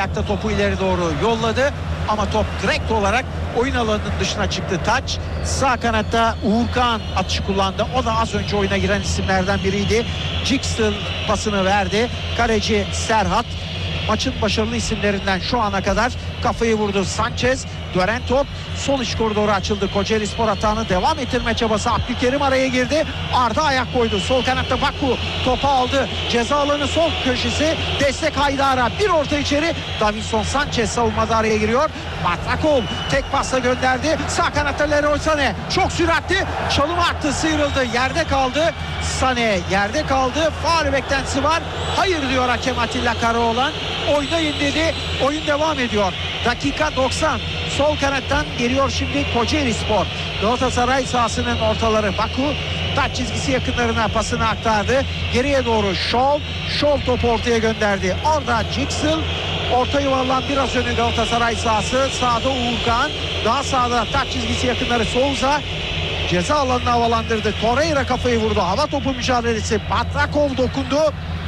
ayakta topu ileri doğru yolladı. Ama top direkt olarak oyun alanının dışına çıktı. Taç sağ kanatta Uğurkan atışı kullandı. O da az önce oyuna giren isimlerden biriydi. Jixtel pasını verdi. Kaleci Serhat maçın başarılı isimlerinden şu ana kadar kafayı vurdu. Sanchez dönen top sol iç koridoru açıldı. Kocaelispor atağını devam ettirme çabası. Abdülkerim araya girdi. Arda ayak koydu. Sol kanatta Baku topu aldı. Ceza alanı sol köşesi. Destek Haydar'a. Bir orta içeri. Davinson Sanchez savunmada araya giriyor. Matrakol tek pasla gönderdi. Sağ kanatta Leroy Sané. Çok süratli. Çalım attı. Sıyrıldı. Yerde kaldı. Sané yerde kaldı. Faul beklentisi var. Hayır diyor hakem Atilla Karaoğlan. Oynayın dedi. Oyun devam ediyor. Dakika 90. Sol kanattan geliyor şimdi Kocaelispor. Galatasaray sahasının ortaları. Baku taç çizgisi yakınlarına pasını aktardı. Geriye doğru Şol topu ortaya gönderdi. Orada Jixtel. Orta yuvarlan biraz önü Galatasaray sahası. Sağda Uğurkan. Daha sağda taç çizgisi yakınları Souza. Ceza alanını havalandırdı. Torreira kafayı vurdu. Hava topu mücadelesi. Batrakov dokundu.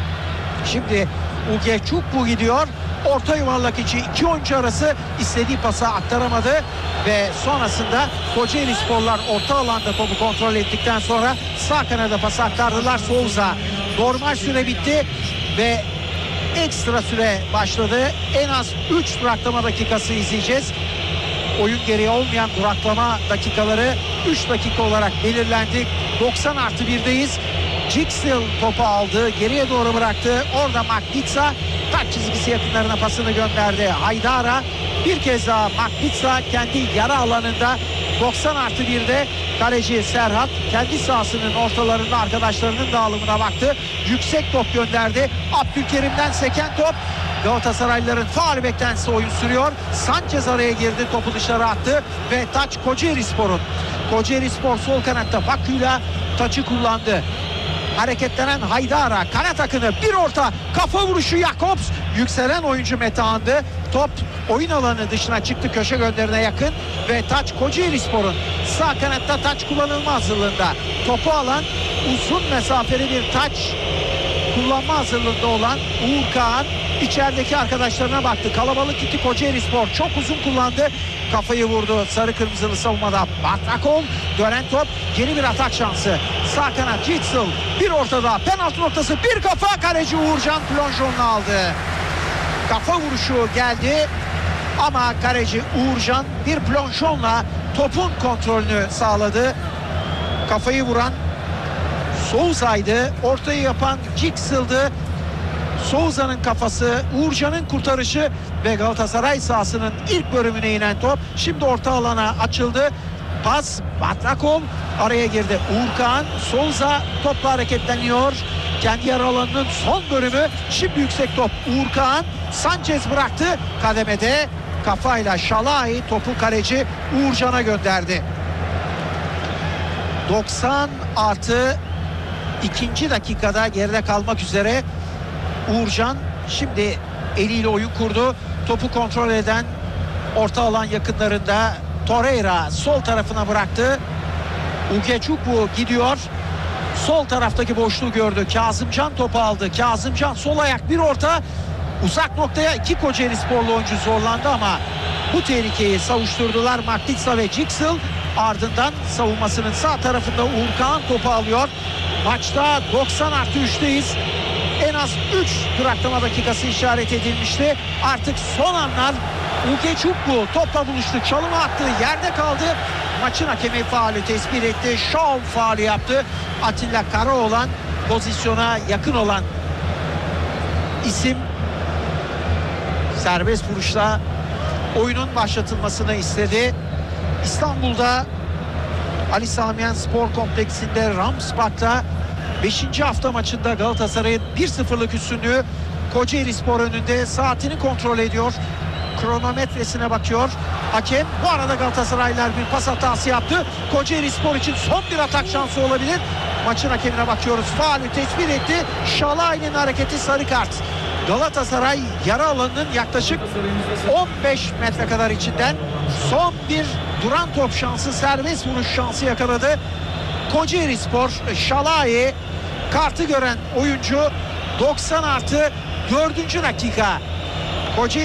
Şimdi Ugechukwu gidiyor. Orta yuvarlak içi iki oyuncu arası istediği pası aktaramadı ve sonrasında Kocaelisporlar orta alanda topu kontrol ettikten sonra sağ kanada pası aktardılar. Souza. Normal süre bitti ve ekstra süre başladı. En az 3 duraklama dakikası izleyeceğiz. Oyun gereği olmayan duraklama dakikaları 3 dakika olarak belirlendi. 90+1'deyiz. Jixtel topu aldı. Geriye doğru bıraktı. Orada Maknitsa taç çizgisi yakınlarına pasını gönderdi. Haydar'a bir kez daha Maknitsa kendi yara alanında 90+1'de kaleci Serhat kendi sahasının ortalarında arkadaşlarının dağılımına baktı. Yüksek top gönderdi. Abdülkerim'den seken top. Galatasaraylıların faul beklentisi oyun sürüyor. Sanchez araya girdi. Topu dışarı attı ve taç Kocaelispor'un. Kocaelispor sol kanatta Baku'yla taçı kullandı. Hareketlenen Haydar'a kanat akını bir orta kafa vuruşu Jakobs. Yükselen oyuncu Metehan'dı. Top oyun alanı dışına çıktı, köşe gönderine yakın ve taç Kocaelispor'un. Sağ kanatta taç kullanılma hazırlığında. Topu alan uzun mesafeli bir taç kullanma hazırlığında olan Uğurkan içerideki arkadaşlarına baktı. Kalabalık gitti Kocaelispor. Çok uzun kullandı. Kafayı vurdu sarı kırmızılı savunmada. Batrakol dönen top. Yeni bir atak şansı. Sağ kanat Jixtel. Bir ortada penaltı noktası. Bir kafa kaleci Uğurcan plonjonunu aldı. Kafa vuruşu geldi. Ama kaleci Uğurcan bir plonjonla topun kontrolünü sağladı. Kafayı vuran Souza'ydı. Ortayı yapan Jixtel'dı. Souza'nın kafası, Uğurcan'ın kurtarışı ve Galatasaray sahasının ilk bölümüne inen top. Şimdi orta alana açıldı. Pas Batrakov araya girdi. Uğurkan, Souza topla hareketleniyor. Kendi yarı alanının son bölümü. Şimdi yüksek top Uğurkan. Sanchez bıraktı. Kademede kafayla Şalai topu kaleci Uğurcan'a gönderdi. 90+2. dakikada geride kalmak üzere Uğurcan şimdi eliyle oyun kurdu. Topu kontrol eden orta alan yakınlarında Torreira sol tarafına bıraktı. Ugechukwu gidiyor. Sol taraftaki boşluğu gördü. Kazımcan topu aldı. Kazımcan sol ayak bir orta. Uzak noktaya iki Kocaelisporlu oyuncu zorlandı ama bu tehlikeyi savuşturdular Maknitsa ve Jixtel. Ardından savunmasının sağ tarafında Uğurkan topu alıyor. Maçta 90+3'teyiz. En az 3 duraklama dakikası işaret edilmişti. Artık son anlar. Ugechukwu topla buluştu. Çalımı attı. Yerde kaldı. Maçın hakemi faulü tespit etti. Şov faulü yaptı. Atilla Karaoğlan pozisyona yakın olan isim serbest vuruşla oyunun başlatılmasını istedi. İstanbul'da Ali Sami Yen Spor Kompleksinde Ramsbach'ta 5. hafta maçında Galatasaray'ın 1-0'lık üstünlüğü. Kocaelispor önünde, saatini kontrol ediyor. Kronometresine bakıyor. Hakem bu arada Galatasaraylılar bir pas hatası yaptı. Kocaelispor için son bir atak şansı olabilir. Maçın hakemine bakıyoruz. Faulü tespit etti. Şalai'nin hareketi sarı kart. Galatasaray yarı alanının yaklaşık 15 metre kadar içinden son bir duran top şansı, serbest vuruş şansı yakaladı. Kocaelispor Şalai kartı gören oyuncu 90+4. dakika. Kocaeli